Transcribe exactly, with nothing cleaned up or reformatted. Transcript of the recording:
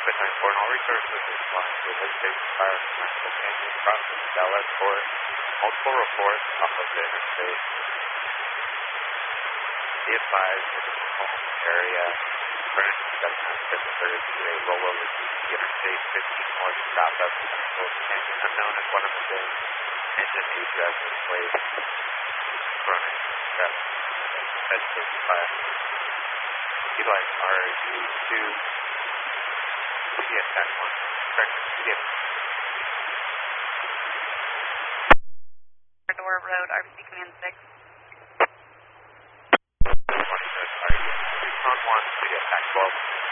Rapid nine four and all resources respond to a station fire from Maxwell Canyon crossing Dallas Fort. Multiple reports off of the interstate. Be advised in the home area. Current seven has been referred to a rollover to the interstate fifteen north south of Maxwell Canyon, unknown as one of the bins. Engine egress is placed. Running. That's Med station fire. Utilize R G two. C D S dash one. Correction, C D S. Door Road, R B C Command six. Morning, R G two on one, C D S dash twelve.